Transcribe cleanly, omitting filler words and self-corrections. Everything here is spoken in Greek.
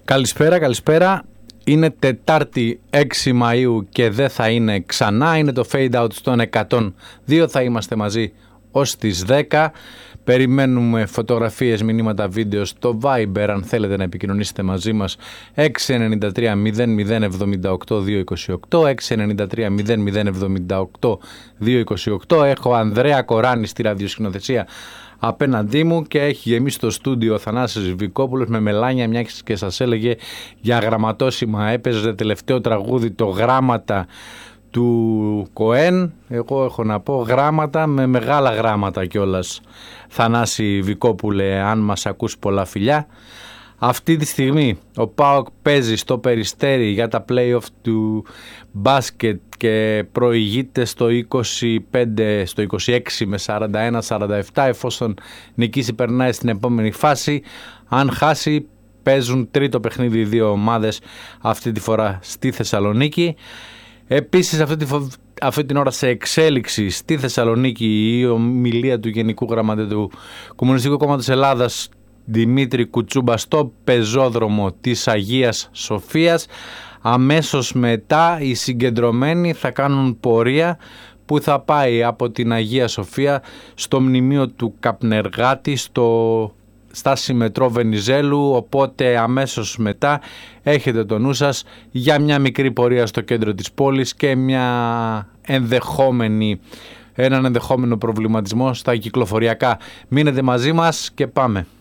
Καλησπέρα. Είναι Τετάρτη 6 Μαΐου και δεν θα είναι ξανά. Είναι το Fade Out στον 102. Θα είμαστε μαζί ως τις 10. Περιμένουμε φωτογραφίες, μηνύματα, βίντεο στο Viber αν θέλετε να επικοινωνήσετε μαζί μας. 693 0078 228 693 0078 228. Έχω Ανδρέα Κοράνη στη ραδιοσκηνοθεσία απέναντί μου και έχει γεμίσει το στούντιο ο Θανάσης Βικόπουλος με μελάνια, μια και σας έλεγε για γραμματόσημα. Έπαιζε τελευταίο τραγούδι το Γράμματα του Κοέν. Εγώ έχω να πω γράμματα με μεγάλα γράμματα κιόλας. Θανάση Βικόπουλε, αν μας ακούς, πολλά φιλιά. Αυτή τη στιγμή ο ΠΑΟΚ παίζει στο Περιστέρι για τα play-off του μπάσκετ και προηγείται στο 25, στο 26 με 41-47. Εφόσον νικήσει περνάει στην επόμενη φάση. Αν χάσει παίζουν τρίτο παιχνίδι οι δύο ομάδες, αυτή τη φορά στη Θεσσαλονίκη. Επίσης αυτή την ώρα σε εξέλιξη στη Θεσσαλονίκη η ομιλία του Γενικού Γραμματέα του Κομμουνιστικού Κόμματος Ελλάδας Δημήτρη Κουτσούμπα στο πεζόδρομο της Αγίας Σοφίας. Αμέσως μετά οι συγκεντρωμένοι θα κάνουν πορεία που θα πάει από την Αγία Σοφία στο μνημείο του Καπνεργάτη στα Μετρό Βενιζέλου, οπότε αμέσως μετά έχετε το νου σας για μια μικρή πορεία στο κέντρο της πόλης και έναν ενδεχόμενο προβληματισμό στα κυκλοφοριακά. Μείνετε μαζί μας και πάμε.